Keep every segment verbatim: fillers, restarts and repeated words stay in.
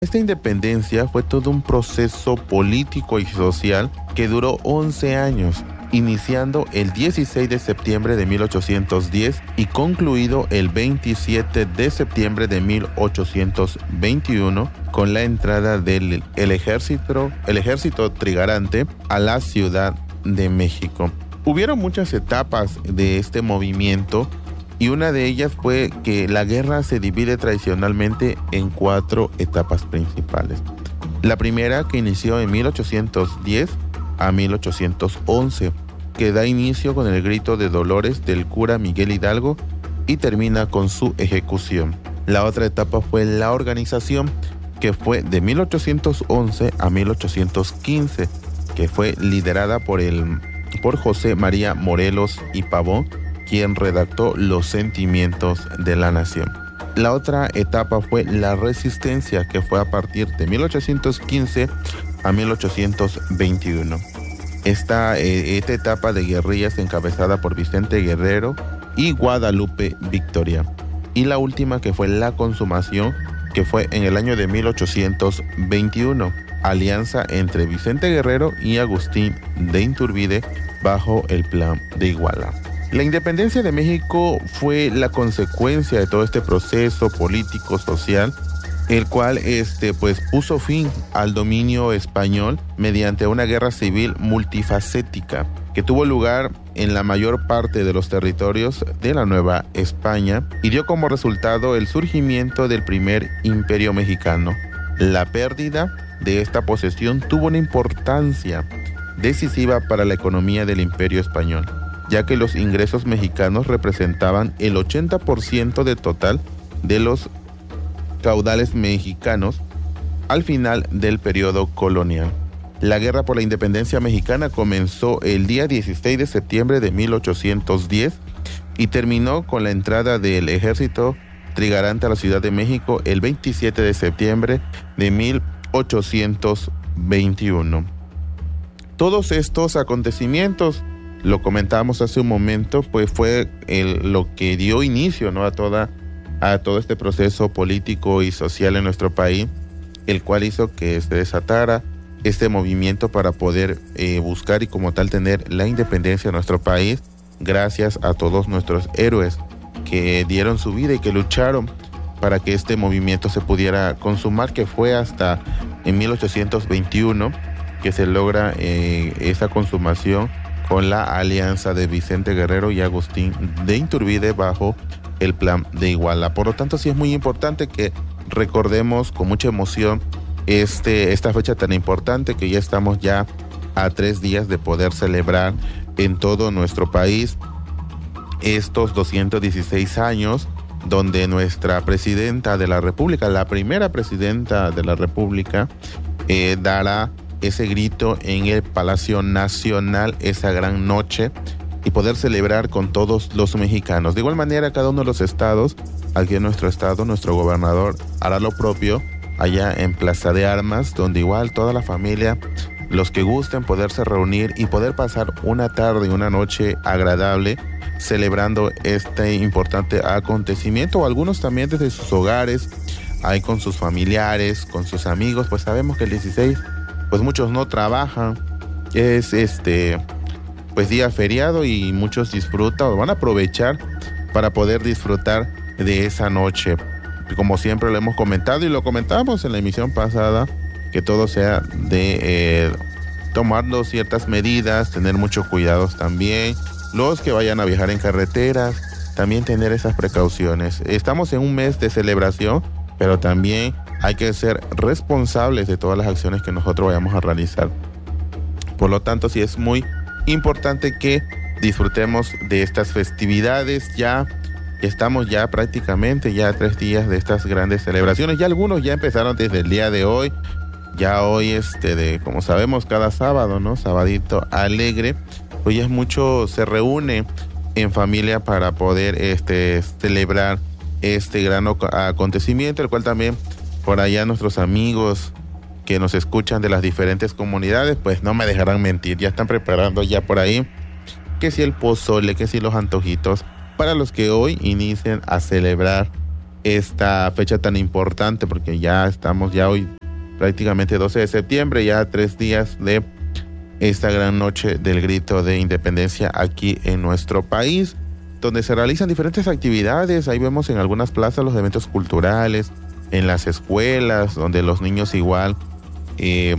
Esta independencia fue todo un proceso político y social que duró once años, iniciando el dieciséis de septiembre de mil ochocientos diez y concluido el veintisiete de septiembre de mil ochocientos veintiuno con la entrada del el ejército, el ejército trigarante a la Ciudad de México. Hubieron muchas etapas de este movimiento y una de ellas fue que la guerra se divide tradicionalmente en cuatro etapas principales. La primera, que inició en mil ochocientos diez a mil ochocientos once, que da inicio con el grito de Dolores del cura Miguel Hidalgo y termina con su ejecución. La otra etapa fue la organización, que fue de mil ochocientos once a mil ochocientos quince, que fue liderada por, el, por José María Morelos y Pavón, quien redactó los sentimientos de la nación. La otra etapa fue la resistencia, que fue a partir de mil ochocientos quince a mil ochocientos veintiuno. Esta, eh, esta etapa de guerrillas encabezada por Vicente Guerrero y Guadalupe Victoria. Y la última, que fue la consumación, que fue en el año de mil ochocientos veintiuno, alianza entre Vicente Guerrero y Agustín de Iturbide bajo el Plan de Iguala. La independencia de México fue la consecuencia de todo este proceso político social, el cual este, pues, puso fin al dominio español mediante una guerra civil multifacética que tuvo lugar en la mayor parte de los territorios de la Nueva España y dio como resultado el surgimiento del primer imperio mexicano. La pérdida de esta posesión tuvo una importancia decisiva para la economía del imperio español, ya que los ingresos mexicanos representaban el ochenta por ciento del total de los caudales mexicanos al final del periodo colonial. La guerra por la independencia mexicana comenzó el día dieciséis de septiembre de mil ochocientos diez y terminó con la entrada del ejército trigarante a la Ciudad de México el veintisiete de septiembre de mil ochocientos veintiuno. Todos estos acontecimientos, lo comentábamos hace un momento, pues fue el, lo que dio inicio, ¿no?, a toda a todo este proceso político y social en nuestro país, el cual hizo que se desatara este movimiento para poder eh, buscar y como tal tener la independencia de nuestro país, gracias a todos nuestros héroes que dieron su vida y que lucharon para que este movimiento se pudiera consumar, que fue hasta en mil ochocientos veintiuno que se logra eh, esa consumación con la alianza de Vicente Guerrero y Agustín de Iturbide bajo el Plan de Iguala. Por lo tanto, sí es muy importante que recordemos con mucha emoción este, esta fecha tan importante, que ya estamos ya a tres días de poder celebrar en todo nuestro país estos doscientos dieciséis años donde nuestra presidenta de la República, la primera presidenta de la República, eh, dará ese grito en el Palacio Nacional esa gran noche y poder celebrar con todos los mexicanos. De igual manera, cada uno de los estados, aquí en nuestro estado, nuestro gobernador hará lo propio allá en Plaza de Armas, donde igual toda la familia, los que gusten, poderse reunir y poder pasar una tarde y una noche agradable celebrando este importante acontecimiento, o algunos también desde sus hogares, ahí con sus familiares, con sus amigos. Pues sabemos que el dieciséis, pues muchos no trabajan, es este... pues día feriado y muchos disfrutan o van a aprovechar para poder disfrutar de esa noche. Como siempre lo hemos comentado y lo comentamos en la emisión pasada, que todo sea de eh, tomando ciertas medidas, tener muchos cuidados también. Los que vayan a viajar en carreteras, también tener esas precauciones. Estamos en un mes de celebración, pero también hay que ser responsables de todas las acciones que nosotros vayamos a realizar. Por lo tanto, sí es muy importante que disfrutemos de estas festividades. Ya estamos ya prácticamente ya a tres días de estas grandes celebraciones. Ya algunos ya empezaron desde el día de hoy. Ya hoy, este, de como sabemos, cada sábado, ¿no? Sabadito alegre. Hoy es mucho, se reúne en familia para poder este, celebrar este gran acontecimiento, el cual también por allá nuestros amigos que nos escuchan de las diferentes comunidades, pues no me dejarán mentir, ya están preparando ya por ahí, que si el pozole, que si los antojitos, para los que hoy inicien a celebrar esta fecha tan importante, porque ya estamos ya hoy prácticamente doce de septiembre, ya tres días de esta gran noche del grito de independencia aquí en nuestro país, donde se realizan diferentes actividades. Ahí vemos en algunas plazas los eventos culturales, en las escuelas, donde los niños igual eh,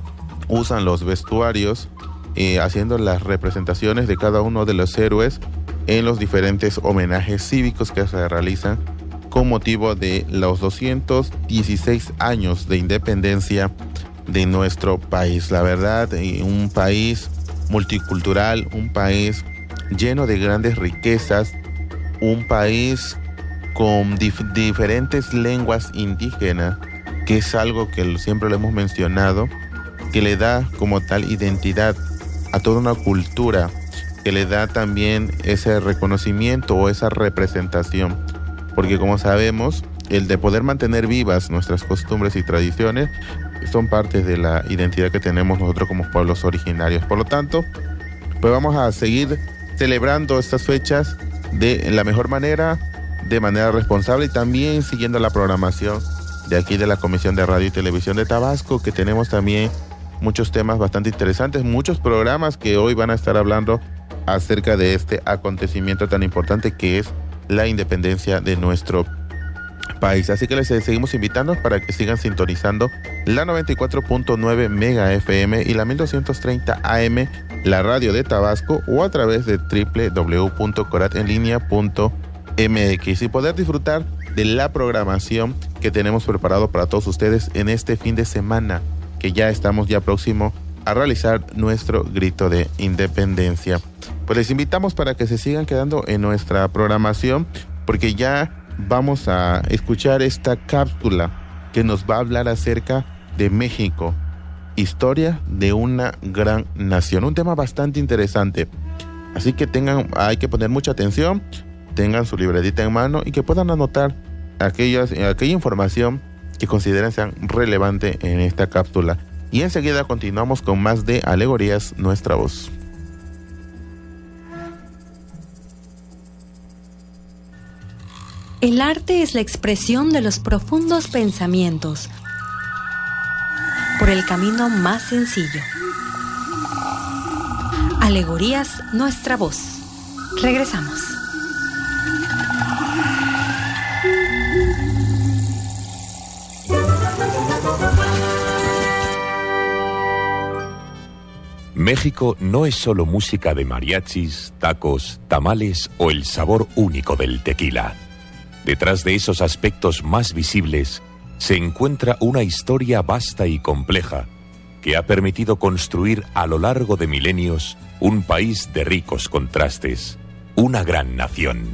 usan los vestuarios, eh, haciendo las representaciones de cada uno de los héroes en los diferentes homenajes cívicos que se realizan con motivo de los doscientos dieciséis años de independencia de nuestro país. La verdad, un país multicultural, un país lleno de grandes riquezas, un país con dif- diferentes lenguas indígenas, que es algo que siempre lo hemos mencionado, que le da como tal identidad a toda una cultura, que le da también ese reconocimiento o esa representación, porque como sabemos, el de poder mantener vivas nuestras costumbres y tradiciones son parte de la identidad que tenemos nosotros como pueblos originarios. Por lo tanto, pues vamos a seguir celebrando estas fechas de la mejor manera, de manera responsable, y también siguiendo la programación de aquí de la Comisión de Radio y Televisión de Tabasco, que tenemos también muchos temas bastante interesantes, muchos programas que hoy van a estar hablando acerca de este acontecimiento tan importante que es la independencia de nuestro país. Así que les seguimos invitando para que sigan sintonizando la noventa y cuatro punto nueve Mega F M y la mil doscientos treinta A M, la radio de Tabasco, o a través de doble u doble u doble u punto corat en línea punto m x, y poder disfrutar de la programación que tenemos preparado para todos ustedes en este fin de semana, que ya estamos ya próximo a realizar nuestro grito de independencia. Pues les invitamos para que se sigan quedando en nuestra programación, porque ya vamos a escuchar esta cápsula que nos va a hablar acerca de México, historia de una gran nación, un tema bastante interesante. Así que tengan, hay que poner mucha atención, tengan su libretita en mano y que puedan anotar aquellas, aquella información que consideren sean relevante en esta cápsula. Y enseguida continuamos con más de Alegorías Nuestra Voz. El arte es la expresión de los profundos pensamientos por el camino más sencillo. Alegorías Nuestra Voz. Regresamos. México no es solo música de mariachis, tacos, tamales o el sabor único del tequila. Detrás de esos aspectos más visibles se encuentra una historia vasta y compleja que ha permitido construir a lo largo de milenios un país de ricos contrastes, una gran nación.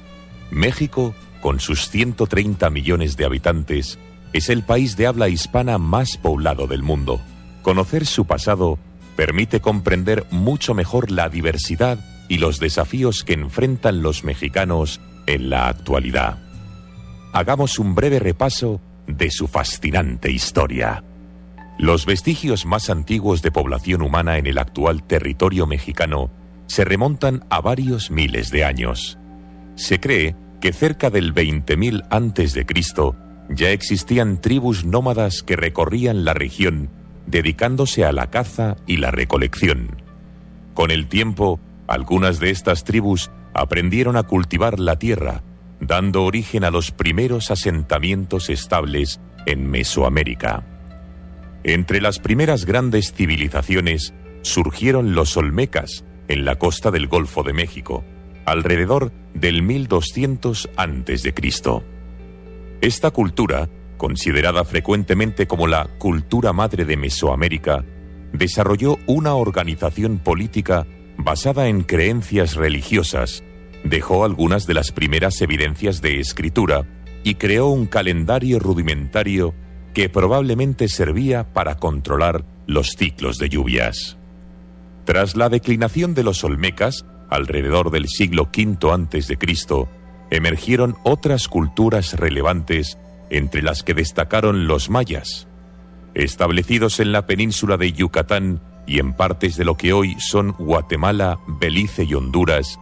México, con sus ciento treinta millones de habitantes, es el país de habla hispana más poblado del mundo. Conocer su pasado permite comprender mucho mejor la diversidad y los desafíos que enfrentan los mexicanos en la actualidad. Hagamos un breve repaso de su fascinante historia. Los vestigios más antiguos de población humana en el actual territorio mexicano se remontan a varios miles de años. Se cree que cerca del veinte mil antes de Cristo ya existían tribus nómadas que recorrían la región dedicándose a la caza y la recolección. Con el tiempo, algunas de estas tribus aprendieron a cultivar la tierra, dando origen a los primeros asentamientos estables en Mesoamérica. Entre las primeras grandes civilizaciones surgieron los olmecas en la costa del Golfo de México, alrededor del mil doscientos antes de Cristo. Esta cultura, considerada frecuentemente como la cultura madre de Mesoamérica, desarrolló una organización política basada en creencias religiosas, dejó algunas de las primeras evidencias de escritura y creó un calendario rudimentario que probablemente servía para controlar los ciclos de lluvias. Tras la declinación de los olmecas, alrededor del siglo quinto antes de Cristo, emergieron otras culturas relevantes, entre las que destacaron los mayas. Establecidos en la península de Yucatán y en partes de lo que hoy son Guatemala, Belice y Honduras,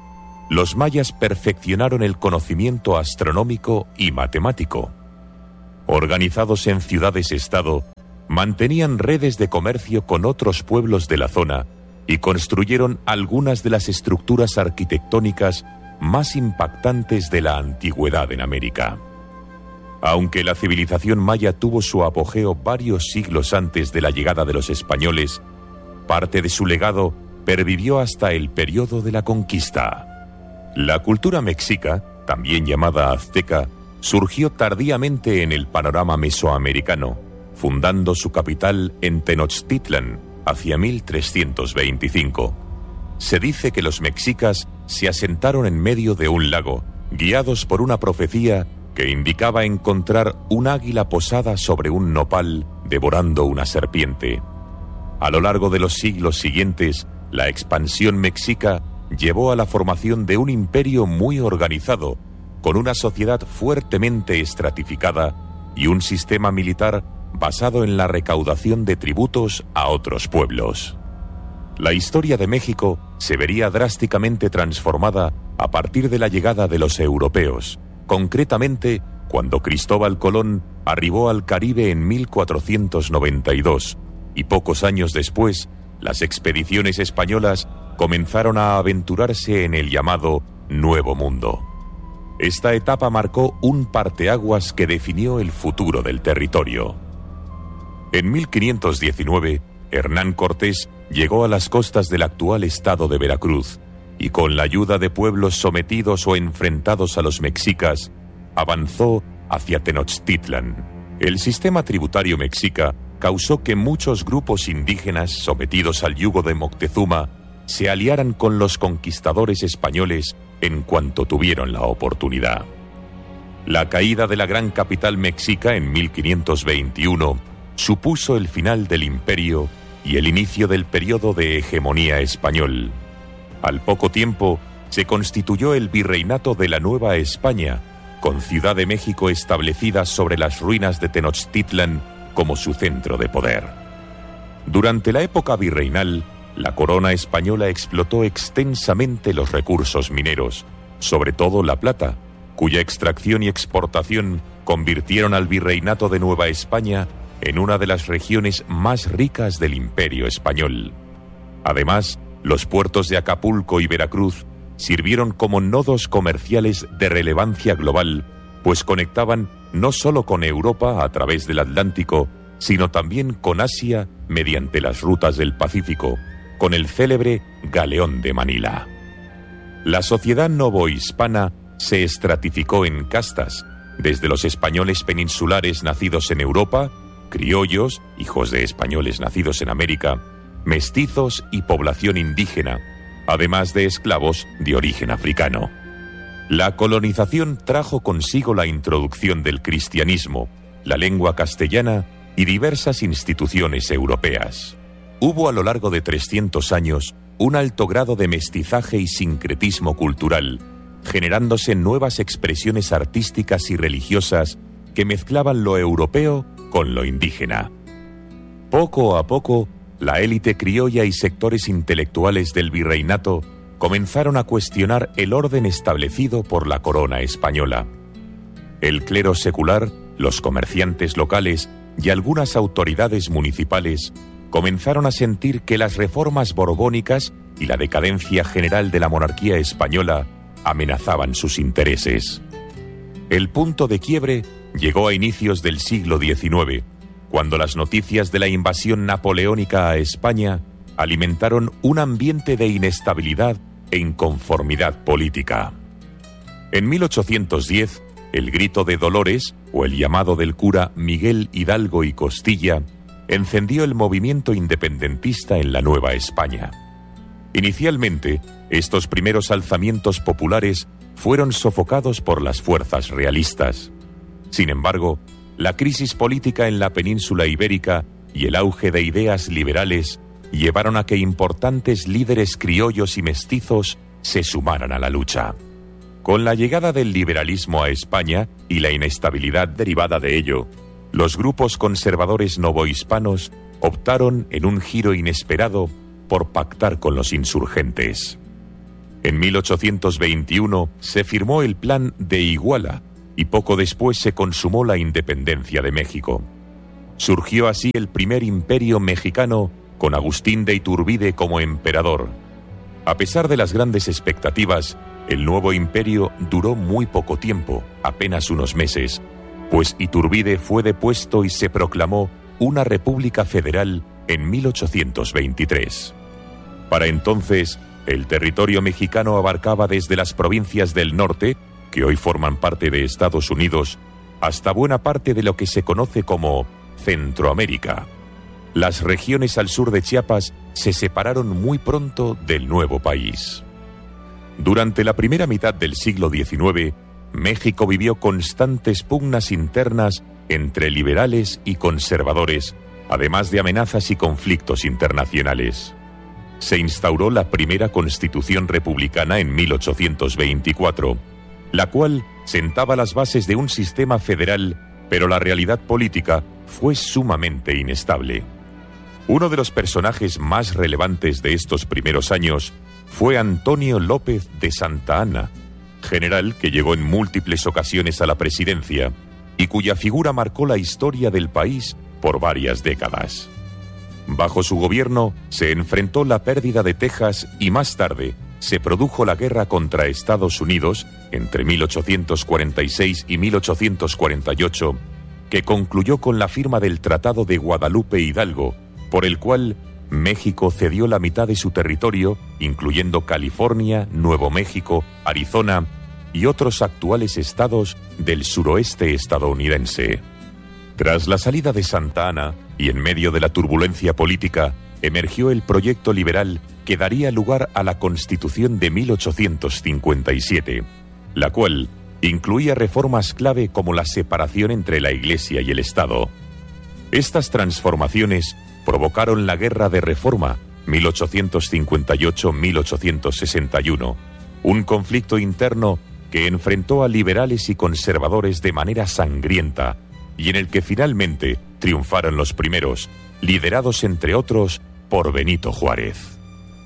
los mayas perfeccionaron el conocimiento astronómico y matemático. Organizados en ciudades-estado, mantenían redes de comercio con otros pueblos de la zona y construyeron algunas de las estructuras arquitectónicas más impactantes de la antigüedad en América. Aunque la civilización maya tuvo su apogeo varios siglos antes de la llegada de los españoles, parte de su legado pervivió hasta el periodo de la conquista. La cultura mexica, también llamada azteca, surgió tardíamente en el panorama mesoamericano, fundando su capital en Tenochtitlan hacia mil trescientos veinticinco. Se dice que los mexicas se asentaron en medio de un lago, guiados por una profecía que indicaba encontrar un águila posada sobre un nopal devorando una serpiente. A lo largo de los siglos siguientes, la expansión mexica llevó a la formación de un imperio muy organizado, con una sociedad fuertemente estratificada y un sistema militar basado en la recaudación de tributos a otros pueblos. La historia de México se vería drásticamente transformada a partir de la llegada de los europeos, concretamente cuando Cristóbal Colón arribó al Caribe en mil cuatrocientos noventa y dos, y pocos años después, las expediciones españolas comenzaron a aventurarse en el llamado Nuevo Mundo. Esta etapa marcó un parteaguas que definió el futuro del territorio. En mil quinientos diecinueve, Hernán Cortés llegó a las costas del actual estado de Veracruz y con la ayuda de pueblos sometidos o enfrentados a los mexicas, avanzó hacia Tenochtitlan. El sistema tributario mexica causó que muchos grupos indígenas sometidos al yugo de Moctezuma se aliaran con los conquistadores españoles en cuanto tuvieron la oportunidad. La caída de la gran capital mexica en mil quinientos veintiuno supuso el final del imperio y el inicio del periodo de hegemonía español. Al poco tiempo se constituyó el virreinato de la Nueva España, con Ciudad de México establecida sobre las ruinas de Tenochtitlan como su centro de poder. Durante la época virreinal, la corona española explotó extensamente los recursos mineros, sobre todo la plata, cuya extracción y exportación convirtieron al virreinato de Nueva España en una de las regiones más ricas del Imperio español. Además, los puertos de Acapulco y Veracruz sirvieron como nodos comerciales de relevancia global, pues conectaban no solo con Europa a través del Atlántico, sino también con Asia mediante las rutas del Pacífico, con el célebre Galeón de Manila. La sociedad novohispana se estratificó en castas, desde los españoles peninsulares nacidos en Europa, criollos, hijos de españoles nacidos en América, mestizos y población indígena, además de esclavos de origen africano. La colonización trajo consigo la introducción del cristianismo, la lengua castellana y diversas instituciones europeas. Hubo a lo largo de trescientos años un alto grado de mestizaje y sincretismo cultural, generándose nuevas expresiones artísticas y religiosas que mezclaban lo europeo con lo indígena. Poco a poco, la élite criolla y sectores intelectuales del virreinato comenzaron a cuestionar el orden establecido por la corona española. El clero secular, los comerciantes locales y algunas autoridades municipales comenzaron a sentir que las reformas borbónicas y la decadencia general de la monarquía española amenazaban sus intereses. El punto de quiebre llegó a inicios del siglo diecinueve, cuando las noticias de la invasión napoleónica a España alimentaron un ambiente de inestabilidad e inconformidad política. En mil ochocientos diez, el grito de Dolores, o el llamado del cura Miguel Hidalgo y Costilla, encendió el movimiento independentista en la Nueva España. Inicialmente, estos primeros alzamientos populares fueron sofocados por las fuerzas realistas. Sin embargo, la crisis política en la península ibérica y el auge de ideas liberales llevaron a que importantes líderes criollos y mestizos se sumaran a la lucha. Con la llegada del liberalismo a España y la inestabilidad derivada de ello, los grupos conservadores novohispanos optaron, en un giro inesperado, por pactar con los insurgentes. En mil ochocientos veintiuno se firmó el Plan de Iguala y poco después se consumó la independencia de México. Surgió así el primer imperio mexicano con Agustín de Iturbide como emperador. A pesar de las grandes expectativas, el nuevo imperio duró muy poco tiempo, apenas unos meses, pues Iturbide fue depuesto y se proclamó una república federal en mil ochocientos veintitrés. Para entonces, el territorio mexicano abarcaba desde las provincias del norte, que hoy forman parte de Estados Unidos, hasta buena parte de lo que se conoce como Centroamérica. Las regiones al sur de Chiapas se separaron muy pronto del nuevo país. Durante la primera mitad del siglo diecinueve, México vivió constantes pugnas internas entre liberales y conservadores, además de amenazas y conflictos internacionales. Se instauró la primera Constitución republicana en mil ochocientos veinticuatro, la cual sentaba las bases de un sistema federal, pero la realidad política fue sumamente inestable. Uno de los personajes más relevantes de estos primeros años fue Antonio López de Santa Anna, general que llegó en múltiples ocasiones a la presidencia y cuya figura marcó la historia del país por varias décadas. Bajo su gobierno se enfrentó la pérdida de Texas y más tarde se produjo la guerra contra Estados Unidos entre mil ochocientos cuarenta y seis y mil ochocientos cuarenta y ocho, que concluyó con la firma del Tratado de Guadalupe Hidalgo, por el cual México cedió la mitad de su territorio, incluyendo California, Nuevo México, Arizona y otros actuales estados del suroeste estadounidense. Tras la salida de Santa Anna y en medio de la turbulencia política, emergió el proyecto liberal que daría lugar a la Constitución de mil ochocientos cincuenta y siete, la cual incluía reformas clave como la separación entre la Iglesia y el Estado. Estas transformaciones provocaron la Guerra de Reforma mil ochocientos cincuenta y ocho a mil ochocientos sesenta y uno, un conflicto interno que enfrentó a liberales y conservadores de manera sangrienta y en el que finalmente triunfaron los primeros, liderados entre otros por Benito Juárez.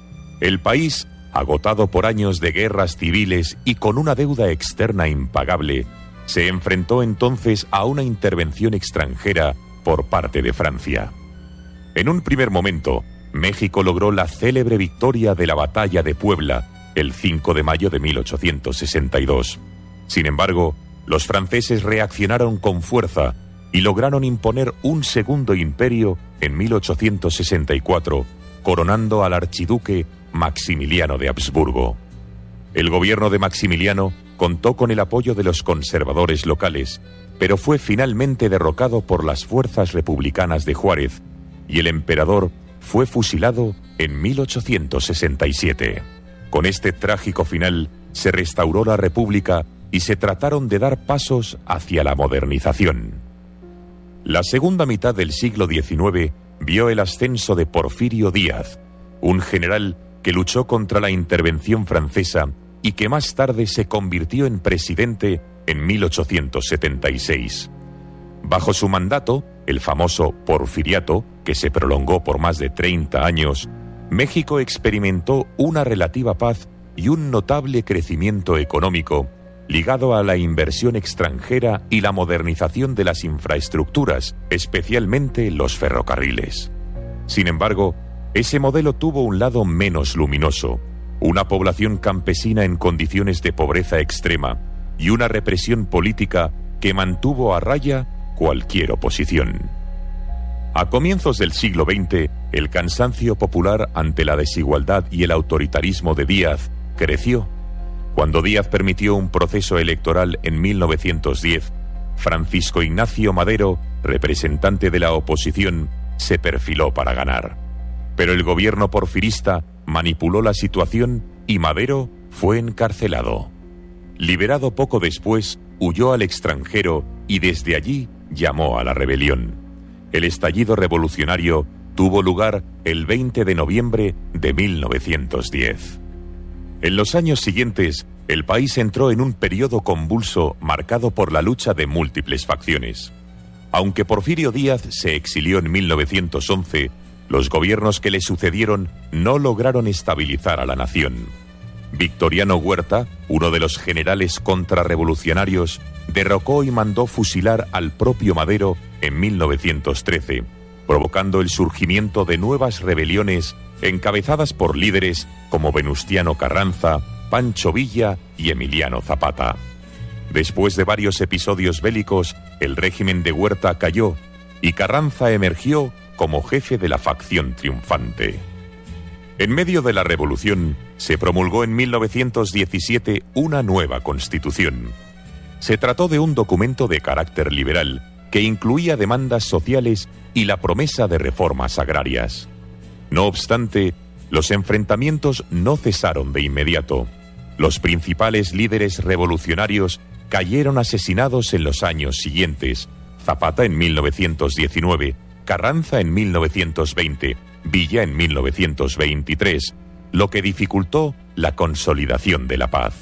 El país, agotado por años de guerras civiles y con una deuda externa impagable, se enfrentó entonces a una intervención extranjera por parte de Francia. En un primer momento, México logró la célebre victoria de la Batalla de Puebla el cinco de mayo de mil ochocientos sesenta y dos. Sin embargo, los franceses reaccionaron con fuerza y lograron imponer un segundo imperio en mil ochocientos sesenta y cuatro, coronando al archiduque Maximiliano de Habsburgo. El gobierno de Maximiliano contó con el apoyo de los conservadores locales, pero fue finalmente derrocado por las fuerzas republicanas de Juárez, y el emperador fue fusilado en mil ochocientos sesenta y siete. Con este trágico final se restauró la República y se trataron de dar pasos hacia la modernización. La segunda mitad del siglo diecinueve vio el ascenso de Porfirio Díaz, un general que luchó contra la intervención francesa y que más tarde se convirtió en presidente en mil ochocientos setenta y seis. Bajo su mandato, el famoso Porfiriato, que se prolongó por más de treinta años, México experimentó una relativa paz y un notable crecimiento económico ligado a la inversión extranjera y la modernización de las infraestructuras, especialmente los ferrocarriles. Sin embargo, ese modelo tuvo un lado menos luminoso, una población campesina en condiciones de pobreza extrema y una represión política que mantuvo a raya cualquier oposición. A comienzos del siglo veinte, el cansancio popular ante la desigualdad y el autoritarismo de Díaz creció. Cuando Díaz permitió un proceso electoral en mil novecientos diez, Francisco Ignacio Madero, representante de la oposición, se perfiló para ganar. Pero el gobierno porfirista manipuló la situación y Madero fue encarcelado. Liberado poco después, huyó al extranjero y desde allí llamó a la rebelión. El estallido revolucionario tuvo lugar el veinte de noviembre de mil novecientos diez. En los años siguientes, el país entró en un periodo convulso marcado por la lucha de múltiples facciones. Aunque Porfirio Díaz se exilió en mil novecientos once, los gobiernos que le sucedieron no lograron estabilizar a la nación. Victoriano Huerta, uno de los generales contrarrevolucionarios, derrocó y mandó fusilar al propio Madero en mil novecientos trece, provocando el surgimiento de nuevas rebeliones encabezadas por líderes como Venustiano Carranza, Pancho Villa y Emiliano Zapata. Después de varios episodios bélicos, el régimen de Huerta cayó y Carranza emergió como jefe de la facción triunfante. En medio de la revolución, se promulgó en mil novecientos diecisiete una nueva constitución. Se trató de un documento de carácter liberal que incluía demandas sociales y la promesa de reformas agrarias. No obstante, los enfrentamientos no cesaron de inmediato. Los principales líderes revolucionarios cayeron asesinados en los años siguientes: Zapata en mil novecientos diecinueve, Carranza en mil novecientos veinte, Villa en mil novecientos veintitrés, lo que dificultó la consolidación de la paz.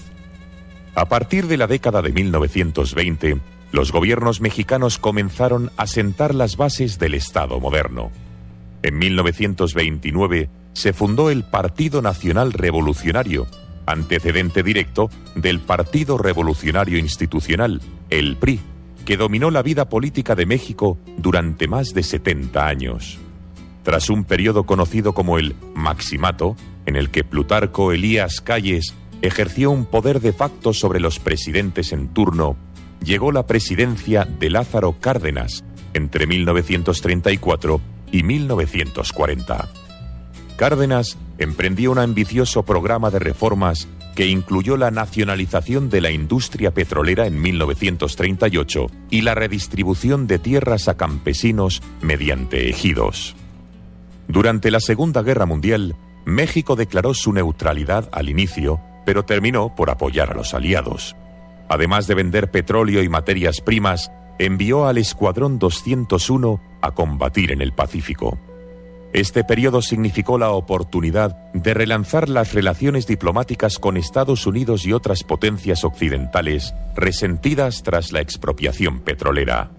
A partir de la década de mil novecientos veinte, los gobiernos mexicanos comenzaron a sentar las bases del Estado moderno. En mil novecientos veintinueve se fundó el Partido Nacional Revolucionario, antecedente directo del Partido Revolucionario Institucional, el P R I, que dominó la vida política de México durante más de setenta años. Tras un periodo conocido como el Maximato, en el que Plutarco Elías Calles ejerció un poder de facto sobre los presidentes en turno, llegó la presidencia de Lázaro Cárdenas entre mil novecientos treinta y cuatro y mil novecientos cuarenta. Cárdenas emprendió un ambicioso programa de reformas que incluyó la nacionalización de la industria petrolera en mil novecientos treinta y ocho y la redistribución de tierras a campesinos mediante ejidos. Durante la Segunda Guerra Mundial, México declaró su neutralidad al inicio, pero terminó por apoyar a los aliados. Además de vender petróleo y materias primas, envió al Escuadrón doscientos uno a combatir en el Pacífico. Este periodo significó la oportunidad de relanzar las relaciones diplomáticas con Estados Unidos y otras potencias occidentales resentidas tras la expropiación petrolera.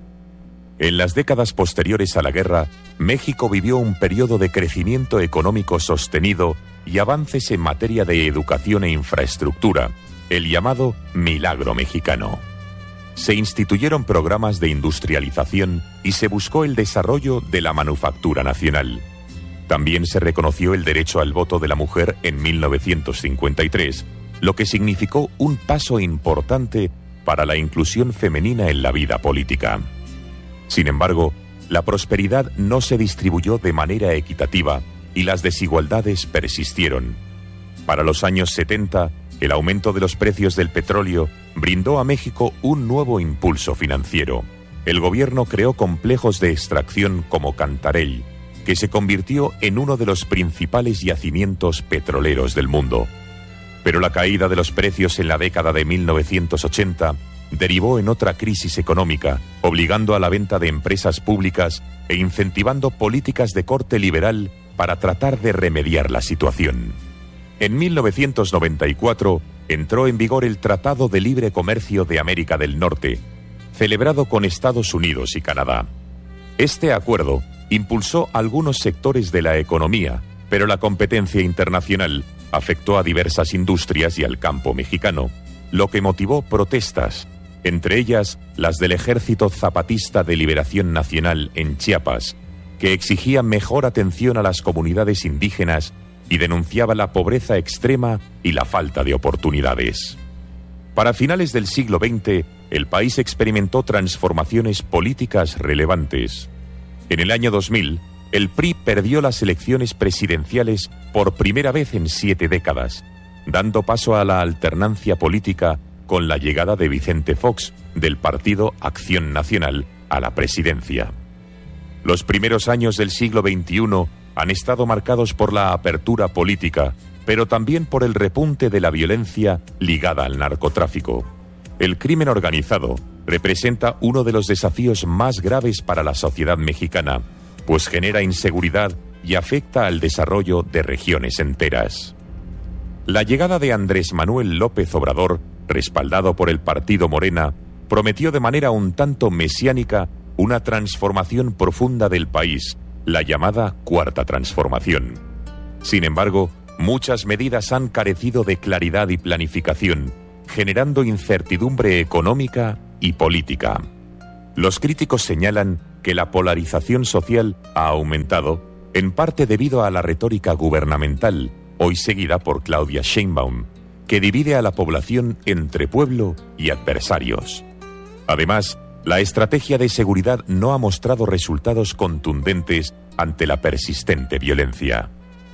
En las décadas posteriores a la guerra, México vivió un periodo de crecimiento económico sostenido y avances en materia de educación e infraestructura, el llamado Milagro Mexicano. Se instituyeron programas de industrialización y se buscó el desarrollo de la manufactura nacional. También se reconoció el derecho al voto de la mujer en mil novecientos cincuenta y tres, lo que significó un paso importante para la inclusión femenina en la vida política. Sin embargo, la prosperidad no se distribuyó de manera equitativa y las desigualdades persistieron. Para los años setenta, el aumento de los precios del petróleo brindó a México un nuevo impulso financiero. El gobierno creó complejos de extracción como Cantarell, que se convirtió en uno de los principales yacimientos petroleros del mundo. Pero la caída de los precios en la década de mil novecientos ochenta derivó en otra crisis económica, obligando a la venta de empresas públicas e incentivando políticas de corte liberal para tratar de remediar la situación. En mil novecientos noventa y cuatro entró en vigor el Tratado de Libre Comercio de América del Norte, celebrado con Estados Unidos y Canadá. Este acuerdo impulsó algunos sectores de la economía, pero la competencia internacional afectó a diversas industrias y al campo mexicano, lo que motivó protestas, entre ellas las del Ejército Zapatista de Liberación Nacional en Chiapas, que exigía mejor atención a las comunidades indígenas y denunciaba la pobreza extrema y la falta de oportunidades. Para finales del siglo veinte, el país experimentó transformaciones políticas relevantes. En el año dos mil, el P R I perdió las elecciones presidenciales por primera vez en siete décadas, dando paso a la alternancia política con la llegada de Vicente Fox, del partido Acción Nacional, a la presidencia. Los primeros años del siglo veintiuno han estado marcados por la apertura política, pero también por el repunte de la violencia ligada al narcotráfico. El crimen organizado representa uno de los desafíos más graves para la sociedad mexicana, pues genera inseguridad y afecta al desarrollo de regiones enteras. La llegada de Andrés Manuel López Obrador, respaldado por el partido Morena, prometió de manera un tanto mesiánica una transformación profunda del país, la llamada Cuarta Transformación. Sin embargo, muchas medidas han carecido de claridad y planificación, generando incertidumbre económica y política. Los críticos señalan que la polarización social ha aumentado, en parte debido a la retórica gubernamental, hoy seguida por Claudia Sheinbaum, que divide a la población entre pueblo y adversarios. Además, la estrategia de seguridad no ha mostrado resultados contundentes ante la persistente violencia.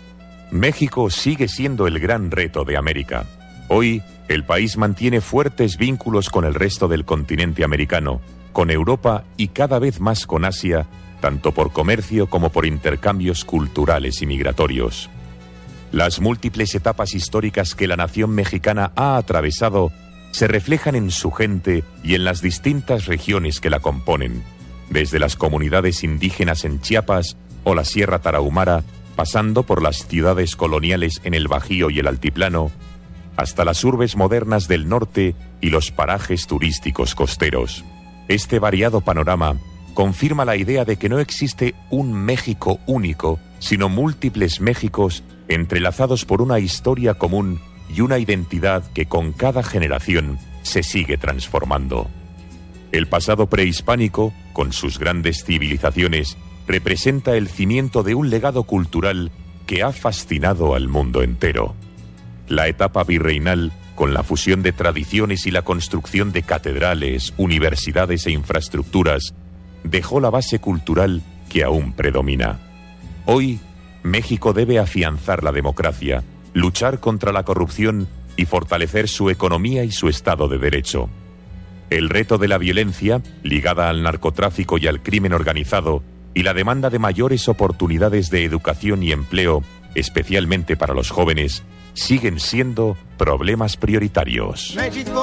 México sigue siendo el gran reto de América. Hoy, el país mantiene fuertes vínculos con el resto del continente americano, con Europa y cada vez más con Asia, tanto por comercio como por intercambios culturales y migratorios. Las múltiples etapas históricas que la nación mexicana ha atravesado se reflejan en su gente y en las distintas regiones que la componen, desde las comunidades indígenas en Chiapas o la Sierra Tarahumara, pasando por las ciudades coloniales en el Bajío y el Altiplano, hasta las urbes modernas del norte y los parajes turísticos costeros. Este variado panorama confirma la idea de que no existe un México único, sino múltiples Méxicos entrelazados por una historia común y una identidad que con cada generación se sigue transformando. El pasado prehispánico, con sus grandes civilizaciones, representa el cimiento de un legado cultural que ha fascinado al mundo entero. La etapa virreinal, con la fusión de tradiciones y la construcción de catedrales, universidades e infraestructuras, dejó la base cultural que aún predomina. Hoy, México debe afianzar la democracia, luchar contra la corrupción y fortalecer su economía y su Estado de Derecho. El reto de la violencia, ligada al narcotráfico y al crimen organizado, y la demanda de mayores oportunidades de educación y empleo, especialmente para los jóvenes, siguen siendo problemas prioritarios. México